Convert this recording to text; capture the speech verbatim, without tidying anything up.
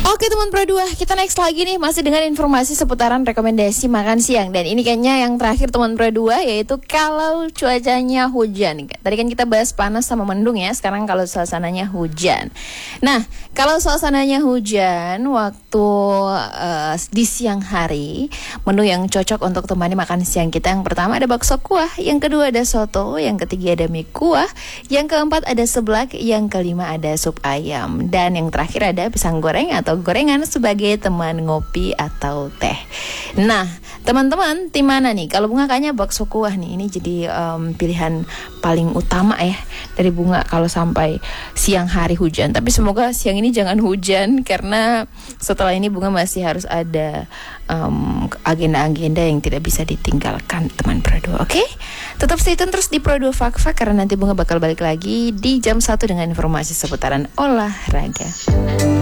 Oke teman Pro dua, kita next lagi nih masih dengan informasi seputaran rekomendasi makan siang. Dan ini kayaknya yang terakhir teman Pro dua, yaitu kalau cuacanya hujan. Tadi kan kita bahas panas sama mendung ya, sekarang kalau suasananya hujan. Nah, kalau suasananya hujan waktu uh, di siang hari, menu yang cocok untuk temani makan siang kita, yang pertama ada bakso kuah, yang kedua ada soto, yang ketiga ada mie kuah, yang keempat ada seblak, yang kelima ada sup ayam, dan yang terakhir ada pisang goreng atau gorengan sebagai teman ngopi atau teh. Nah, teman-teman, tim mana nih? Kalau Bunga kayaknya bakso kuah nih, ini jadi um, pilihan paling utama ya dari Bunga kalau sampai siang hari hujan. Tapi semoga siang ini jangan hujan, karena setelah ini Bunga masih harus ada um, agenda-agenda yang tidak bisa ditinggalkan teman Pro dua. Oke? Okay? Tetap stay tune terus di Pro dua Fakfa, karena nanti Bunga bakal balik lagi di jam satu dengan informasi seputaran olahraga.